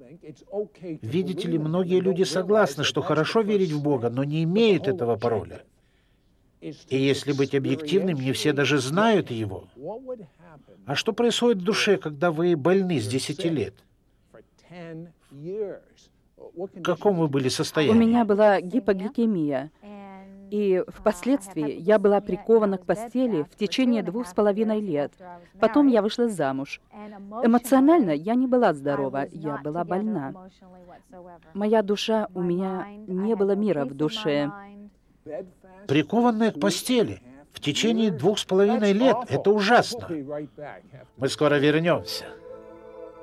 Видите ли, многие люди согласны, что хорошо верить в Бога, но не имеют этого пароля. И если быть объективным, не все даже знают его. А что происходит в душе, когда вы больны с 10 лет? В каком вы были У состоянии? меня была гипогликемия, и впоследствии я была прикована к постели в течение 2,5 лет. Потом я вышла замуж. Эмоционально я не была здорова, я была больна. Моя душа, у меня не было мира в душе. Прикованная к постели в течение 2,5 лет. Это ужасно. Мы скоро вернемся.